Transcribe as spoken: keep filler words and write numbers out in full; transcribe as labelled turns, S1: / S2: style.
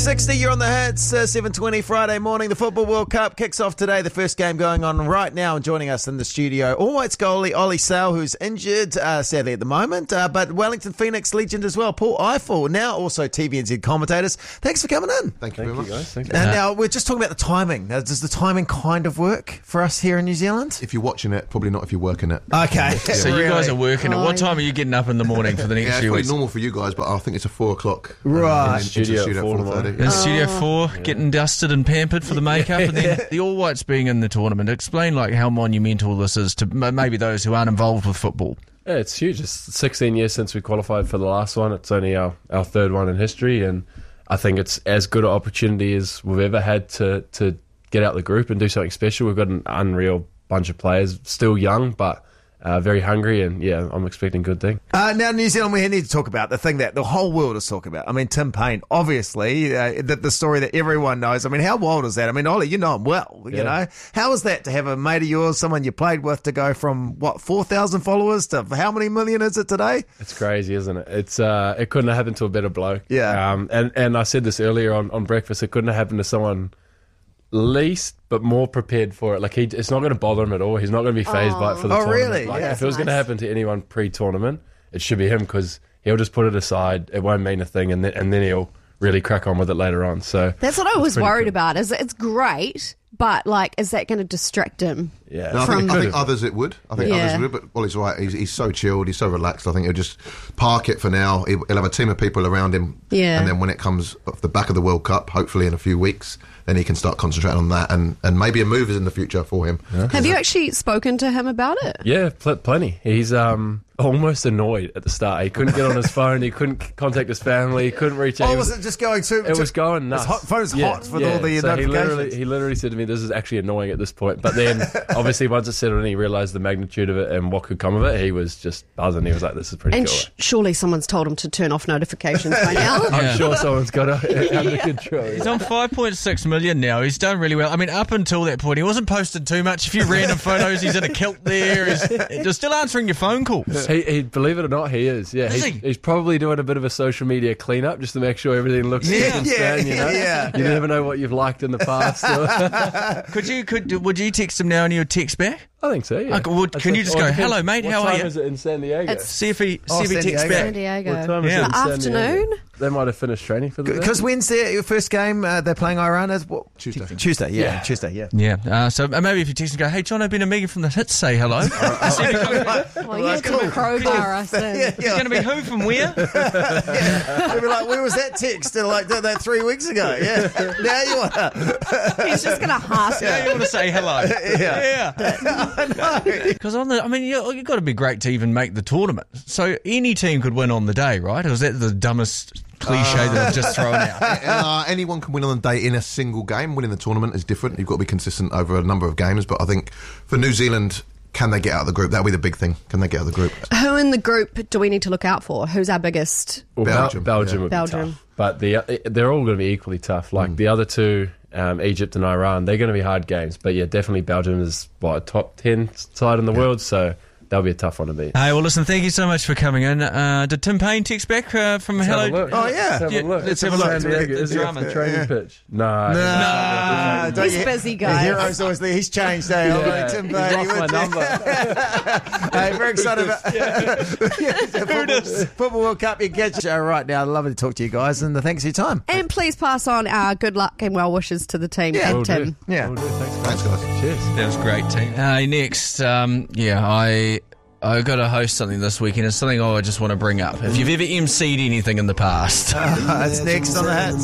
S1: sixty, you're on the hits, uh, seven twenty Friday morning. The Football World Cup kicks off today. The first game going on right now, and joining us in the studio, All Whites goalie Ollie Sail, who's injured, uh, sadly at the moment, uh, but Wellington Phoenix legend as well, Paul Eiffel, now also T V N Z commentators. Thanks for coming in.
S2: Thank you
S3: Thank
S2: very
S3: you,
S2: much.
S3: guys. Thank you.
S1: And now we're just talking about the timing. Now, does the timing kind of work for us here in New Zealand?
S2: If you're watching it, probably not if you're working it.
S1: Okay.
S4: So you guys are working. At
S5: Oh,
S4: what time are you getting up in the morning for the next
S2: Yeah, it's
S4: few
S2: probably
S4: weeks?
S2: normal for you guys, but I think it's a four o'clock.
S1: Right.
S2: Uh, in- into
S3: Studio at
S2: studio
S3: four
S2: at four thirty.
S4: In Studio four, getting dusted and pampered for the makeup, and then the All Whites being in the tournament. Explain like how monumental this is to m- maybe those who aren't involved with football.
S3: Yeah, it's huge. It's sixteen years since we qualified for the last one. It's only our, our third one in history, and I think it's as good an opportunity as we've ever had to, to get out the group and do something special. We've got an unreal bunch of players, still young, but uh, very hungry, and yeah, I'm expecting good thing.
S1: Uh, now, New Zealand, we need to talk about the thing that the whole world is talking about. I mean, Tim Payne, obviously, uh, the, the story that everyone knows. I mean, how wild is that? I mean, Ollie, you know him well, you
S3: Yeah.
S1: know. How is that to have a mate of yours, someone you played with, to go from, what, four thousand followers to how many million is it today?
S3: It's crazy, isn't it? It's uh, it couldn't have happened to a better bloke.
S1: Yeah.
S3: Um, and, and I said this earlier on, on breakfast, it couldn't have happened to someone least but more prepared for it. Like he, it's not going to bother him at all. He's not going to be phased by it for the
S1: Oh,
S3: tournament.
S1: really?
S3: Like,
S1: Yeah.
S3: if it was going to
S5: Nice.
S3: happen to anyone pre-tournament, it should be him, because he'll just put it aside. It won't mean a thing, and then and then he'll really crack on with it later on. So
S5: That's what I was
S3: pretty
S5: worried
S3: cool.
S5: about. Is it's great, but like, is that going to distract him?
S3: yeah,
S2: No, I,
S5: From-
S2: think, I think others it would. I think
S5: Yeah.
S2: others would, but Ollie's right. He's, he's so chilled. He's so relaxed. I think he'll just park it for now. He'll, he'll have a team of people around him.
S5: Yeah.
S2: And then when it comes off the back of the World Cup, hopefully in a few weeks, then he can start concentrating on that, and, and maybe a move is in the future for him.
S5: Have you actually spoken to him about it?
S3: Yeah, pl- plenty. He's um almost annoyed at the start. He couldn't get on his phone. He couldn't c- contact his family. He couldn't reach out.
S1: Oh,
S3: He
S1: was it just going too...
S3: It was going nuts.
S1: His hot, phone's
S3: Yeah,
S1: hot with
S3: yeah.
S1: all the
S3: so he
S1: notifications.
S3: literally, he literally said to me, "This is actually annoying at this point." But then, obviously, once it settled in, he realised the magnitude of it and what could come of it. He was just buzzing. He was like, "This is pretty
S5: And
S3: cool."
S5: sh- surely someone's told him to turn off notifications by now.
S3: I'm
S4: Yeah.
S3: sure someone's got it under control.
S4: He's on five point six million now. He's done really well. I mean, up until that point, he wasn't posting too much. A few random photos. He's in a kilt there. He's just still answering your phone calls.
S3: He, he, believe it or not, he is. Yeah,
S4: Is
S3: he's,
S4: he?
S3: he's probably doing a bit of a social media cleanup just to make sure everything looks
S4: Yeah.
S3: good and
S1: Yeah,
S3: stand, you know?
S1: yeah,
S3: You
S1: yeah.
S3: never know what you've liked in the past. So.
S4: Could you? Could would you text him now and you would text back?
S3: I think so, yeah.
S4: Okay, well,
S3: That's
S4: can
S3: like-
S4: you just
S3: well,
S4: go,
S3: it depends-
S4: "Hello, mate,
S3: what
S4: how are
S3: time
S4: you?"
S3: is it in San Diego?
S5: It's-
S4: See if he
S1: Oh,
S4: see if he
S1: San
S4: texts
S1: Diego.
S5: San
S4: back.
S5: Diego.
S3: What time is
S4: Yeah.
S3: it in San
S5: Afternoon?
S3: Diego? They might have finished training for the day.
S1: Because when's their first game? Uh, they're playing Iran as what?
S2: Tuesday.
S1: Tuesday, yeah,
S3: Yeah.
S1: Tuesday, yeah.
S4: Yeah. Uh, so uh, maybe if you text and go, "Hey, John, I've been a Megan from the Hits. Say hello."
S5: Well, you have to crowbar us in.
S1: Yeah,
S4: It's going to be who from where?
S1: They'd be like, where was that text? They're like, did that three weeks ago. Yeah. Now you want to.
S5: He's just going to ask
S4: Now
S5: it.
S4: you want to say hello.
S1: Yeah.
S4: Yeah. Because on the, I mean, you, you've got to be great to even make the tournament. So any team could win on the day, right? Or is that the dumbest cliche that I've just thrown out?
S2: Uh, anyone can win on the day in a single game. Winning the tournament is different. You've got to be consistent over a number of games. But I think for New Zealand, can they get out of the group? That'll be the big thing. Can they get out of the group?
S5: Who in the group do we need to look out for? Who's our biggest?
S3: Well,
S2: Belgium,
S3: Belgium, Belgium
S2: yeah.
S3: would
S5: Belgium.
S3: be tough. But the, they're all going to be equally tough. Like the other two, um, Egypt and Iran, they're going to be hard games. But yeah, definitely Belgium is, what, a top ten side in the world. So that'll be a tough one to beat.
S4: Hey, well, listen, thank you so much for coming in. Uh, did Tim Payne text back uh, from
S3: Let's
S4: hello?
S3: have a look.
S1: Oh, yeah.
S3: Let's have
S4: Yeah,
S3: a look.
S4: let's have a look.
S3: San Diego.
S4: The
S3: Is it
S4: drama.
S3: a training pitch? No.
S1: Nah, don't
S5: He's
S1: you-
S5: busy,
S1: The
S5: guys.
S1: hero's always there. He's changed, eh?
S3: Yeah,
S1: Ollie, Tim
S3: he's
S1: Payne,
S3: lost
S1: he
S3: my
S1: went-
S3: number.
S1: Hey, very excited about the football, football World Cup. You get your show right now. Lovely to talk to you guys, and thanks for your time.
S5: And please pass on our good luck and well wishes to the team
S1: Yeah.
S5: and
S3: Will
S5: Tim.
S3: do.
S1: Yeah.
S3: Will do. Thanks, guys.
S2: Thanks, guys.
S3: Cheers.
S4: That was great, team. Uh, next, um, yeah, I I got to host something this weekend. It's something I just want to bring up. If you've ever emceed anything in the past.
S1: It's next on the hits.